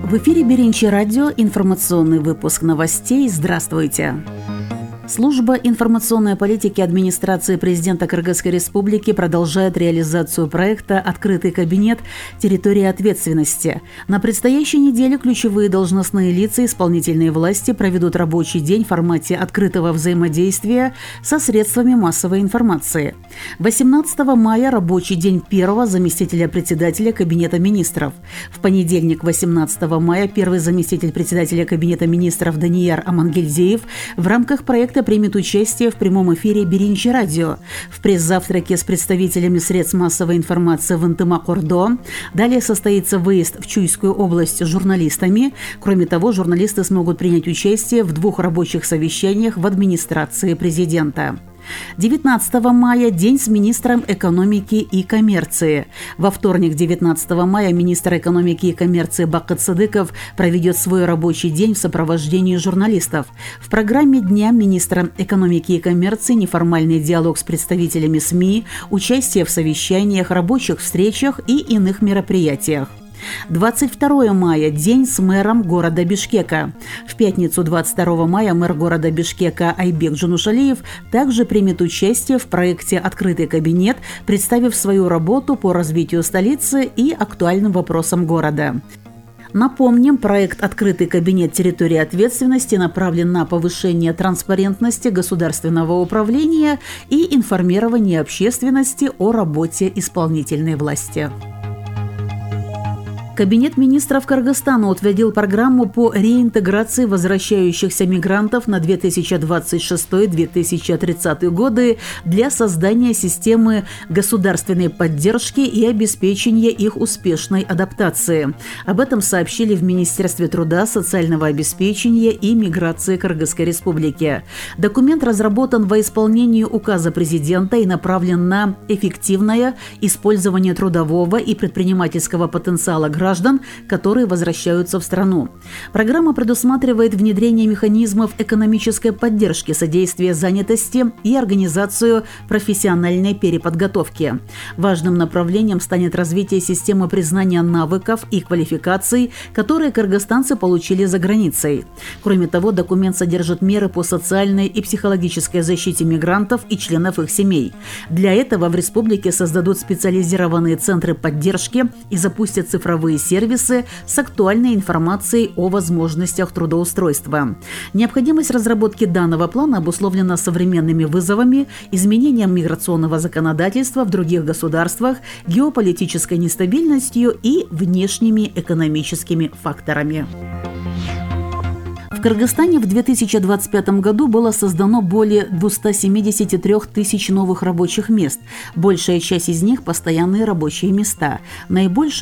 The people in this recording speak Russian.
В эфире Беринчи радио, информационный выпуск новостей. Здравствуйте! Служба информационной политики администрации президента Кыргызской республики продолжает реализацию проекта «Открытый кабинет. Территория ответственности». На предстоящей неделе ключевые должностные лица исполнительной власти проведут рабочий день в формате открытого взаимодействия со средствами массовой информации. 18 мая – рабочий день первого заместителя председателя Кабинета министров. В понедельник, 18 мая, первый заместитель председателя Кабинета министров Данияр Амангельдеев в рамках проекта примет участие в прямом эфире Беринчи радио в пресс-завтраке с представителями средств массовой информации в Ынтымак-Ордо. Далее состоится выезд в Чуйскую область с журналистами. Кроме того, журналисты смогут принять участие в 2 рабочих совещаниях в администрации президента. 19 мая – день с министром экономики и коммерции. Во вторник, 19 мая, министр экономики и коммерции Бакыт Сыдыков проведет свой рабочий день в сопровождении журналистов. В программе дня министра экономики и коммерции неформальный диалог с представителями СМИ, участие в совещаниях, рабочих встречах и иных мероприятиях. 22 мая – день с мэром города Бишкека. В пятницу, 22 мая, мэр города Бишкека Айбек Джунушалиев также примет участие в проекте «Открытый кабинет», представив свою работу по развитию столицы и актуальным вопросам города. Напомним, проект «Открытый кабинет. Территория ответственности» направлен на повышение транспарентности государственного управления и информирование общественности о работе исполнительной власти. Кабинет министров Кыргызстана утвердил программу по реинтеграции возвращающихся мигрантов на 2026-2030 годы для создания системы государственной поддержки и обеспечения их успешной адаптации. Об этом сообщили в Министерстве труда, социального обеспечения и миграции Кыргызской республики. Документ разработан во исполнении указа президента и направлен на эффективное использование трудового и предпринимательского потенциала граждан, которые возвращаются в страну. Программа предусматривает внедрение механизмов экономической поддержки, содействия занятости и организацию профессиональной переподготовки. Важным направлением станет развитие системы признания навыков и квалификаций, которые кыргызстанцы получили за границей. Кроме того, документ содержит меры по социальной и психологической защите мигрантов и членов их семей. Для этого в республике создадут специализированные центры поддержки и запустят цифровые сервисы с актуальной информацией о возможностях трудоустройства. Необходимость разработки данного плана обусловлена современными вызовами, изменением миграционного законодательства в других государствах, геополитической нестабильностью и внешними экономическими факторами. В Кыргызстане в 2025 году было создано более 273 тысяч новых рабочих мест. Большая часть из них – постоянные рабочие места. Наибольшее